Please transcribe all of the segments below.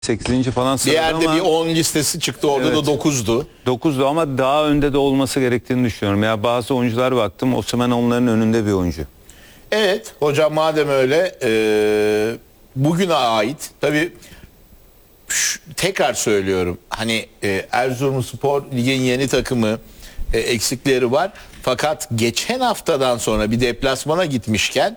8. falan Bir sırada yerde ama bir 10 listesi çıktı, orada Evet. da 9'du. 9'du ama daha önde de olması gerektiğini düşünüyorum. Ya bazı oyuncular baktım, Osimhen onların önünde bir oyuncu. Evet hocam, madem öyle bugüne ait tabii tekrar söylüyorum, hani Erzurumspor ligin yeni takımı, eksikleri var. Fakat geçen haftadan sonra bir deplasmana gitmişken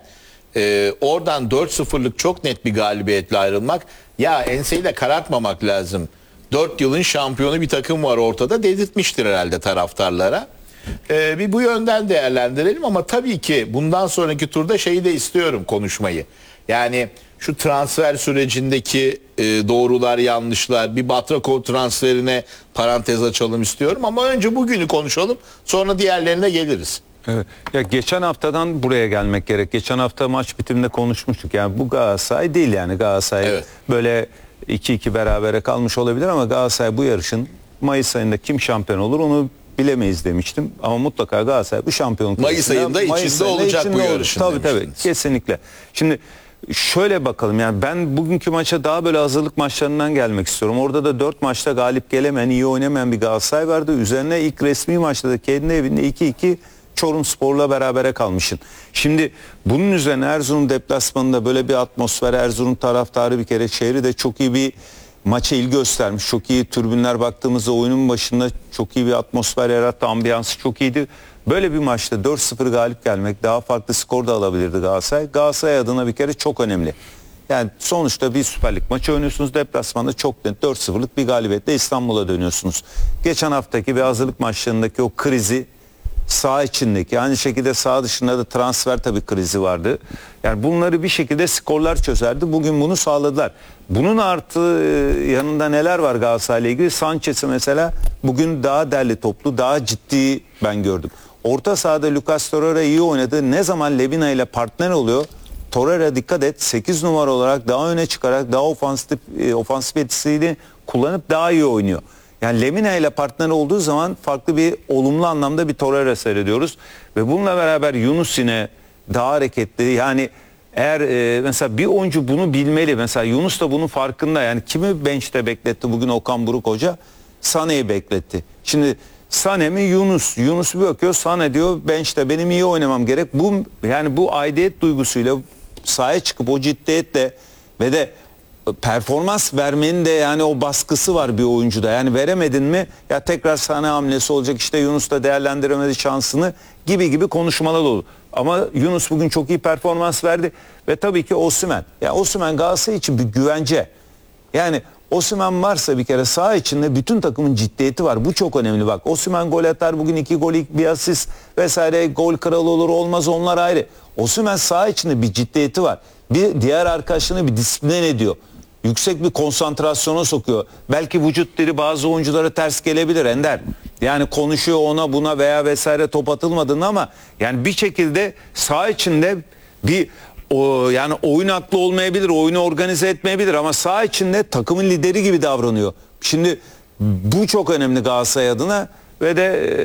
oradan 4-0'lık çok net bir galibiyetle ayrılmak, ya enseyle karartmamak lazım. 4 yılın şampiyonu bir takım var ortada dedirtmiştir herhalde taraftarlara. Bir bu yönden değerlendirelim ama tabii ki bundan sonraki turda şeyi de istiyorum konuşmayı. Yani şu transfer sürecindeki doğrular yanlışlar, bir Batrako transferine parantez açalım istiyorum ama önce bugünü konuşalım, sonra diğerlerine geliriz. Evet. Ya geçen haftadan buraya gelmek gerek. Geçen hafta maç bitiminde konuşmuştuk. Yani bu Galatasaray değil, yani Galatasaray Evet. böyle 2-2 berabere kalmış olabilir ama Galatasaray bu yarışın Mayıs ayında kim şampiyon olur onu bilemeyiz demiştim. Ama mutlaka Galatasaray bu şampiyonluk Mayıs ayında içinde olacak bu yarışın Tabii demiştiniz. kesinlikle. Şimdi şöyle bakalım, yani ben bugünkü maça daha böyle hazırlık maçlarından gelmek istiyorum. Orada da 4 maçta galip gelemeyen, iyi oynamayan bir Galatasaray vardı. Üzerine ilk resmi maçta da kendi evinde 2-2 Çorumspor'la berabere kalmışsın. Şimdi bunun üzerine Erzurum deplasmanında böyle bir atmosfer, Erzurum taraftarı bir kere şehri de çok iyi bir maça ilgi göstermiş. Çok iyi tribünler, baktığımızda oyunun başında çok iyi bir atmosfer yarattı. Ambiyansı çok iyiydi. Böyle bir maçta 4-0 galip gelmek, daha farklı skor da alabilirdi Galatasaray. Galatasaray adına bir kere çok önemli. Yani sonuçta bir Süper Lig maçı oynuyorsunuz. Deplasmanda çok net 4-0'lık bir galibiyetle İstanbul'a dönüyorsunuz. Geçen haftaki bir hazırlık maçlarındaki o krizi saha içindeki, aynı şekilde saha dışında da transfer tabii krizi vardı. Yani bunları bir şekilde skorlar çözerdi. Bugün bunu sağladılar. Bunun artı yanında neler var Galatasaray'la ilgili? Sanchez'i mesela bugün daha derli toplu, daha ciddi ben gördüm. Orta sahada Lucas Torreira iyi oynadı. Ne zaman Lemina ile partner oluyor, Torreira dikkat et 8 numara olarak daha öne çıkarak daha ofansif etkisini kullanıp daha iyi oynuyor. Yani Lemina ile partner olduğu zaman farklı bir olumlu anlamda bir Torreira seyrediyoruz. Ve bununla beraber Yunus yine daha hareketli. Yani eğer mesela bir oyuncu bunu bilmeli. Mesela Yunus da bunun farkında. Yani kimi bench'te bekletti bugün Okan Buruk Hoca? Sané'yi bekletti. Şimdi Sané mi Yunus? Yunus bir bakıyor, Sané diyor bench'te benim iyi oynamam gerek. Yani bu aidiyet duygusuyla sahaya çıkıp o ciddiyetle ve de performans vermenin de yani o baskısı var bir oyuncuda. Yani veremedin mi ya tekrar Sané hamlesi olacak, işte Yunus da değerlendiremedi şansını gibi konuşmalar olur. Ama Yunus bugün çok iyi performans verdi ve tabii ki Osimhen. Ya Osimhen Galatasaray için bir güvence. Yani Osimhen varsa bir kere saha içinde bütün takımın ciddiyeti var. Bu çok önemli bak. Osimhen gol atar bugün, 2 gol, bir asist vesaire, gol kralı olur olmaz, onlar ayrı. Osimhen saha içinde bir ciddiyeti var. Bir diğer arkadaşlarını bir disipline ediyor. Yüksek bir konsantrasyona sokuyor. Belki vücut dili bazı oyunculara ters gelebilir Ender. Yani konuşuyor ona buna veya vesaire top atılmadığını ama yani bir şekilde saha içinde bir yani oyun aklı olmayabilir, oyunu organize etmeyebilir ama saha içinde takımın lideri gibi davranıyor. Şimdi bu çok önemli Galatasaray adına ve de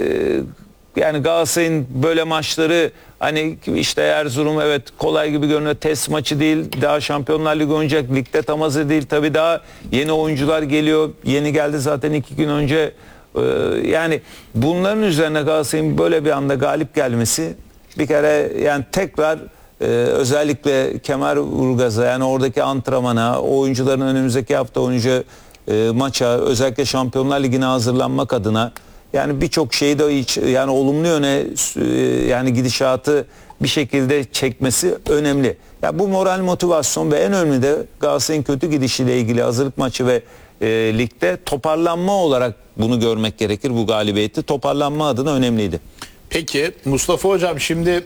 yani Galatasaray'ın böyle maçları, hani işte Erzurum evet kolay gibi görünüyor, test maçı değil, daha Şampiyonlar Ligi oynayacak, ligde tam hazır değil, tabii daha yeni oyuncular geliyor, yeni geldi zaten 2 gün önce. Yani bunların üzerine Galatasaray'ın böyle bir anda galip gelmesi bir kere yani tekrar özellikle Kemerburgaz'a, yani oradaki antrenmana, o oyuncuların önümüzdeki hafta oynayacağı maça, özellikle Şampiyonlar Ligi'ne hazırlanmak adına yani birçok şeyi de yani olumlu yöne yani gidişatı bir şekilde çekmesi önemli. Ya bu moral, motivasyon ve en önemli de Galatasaray'ın kötü gidişiyle ilgili hazırlık maçı ve ligde toparlanma olarak bunu görmek gerekir. Bu galibiyeti toparlanma adına önemliydi. Peki Mustafa Hocam, şimdi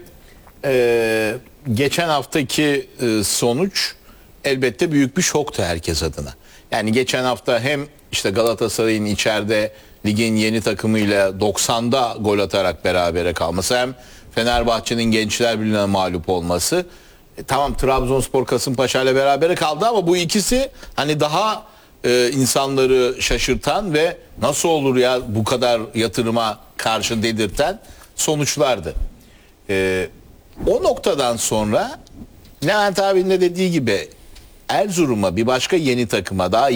geçen haftaki sonuç elbette büyük bir şoktu herkes adına. Yani geçen hafta hem işte Galatasaray'ın içeride ligin yeni takımıyla 90'da gol atarak berabere kalması, hem Fenerbahçe'nin Gençler Birliği'ne mağlup olması. Tamam, Trabzonspor Kasımpaşa ile berabere kaldı ama bu ikisi hani daha insanları şaşırtan ve nasıl olur ya bu kadar yatırıma karşı dedirten sonuçlardı. O noktadan sonra Levent abinin de dediği gibi Erzurum'a bir başka yeni takıma daha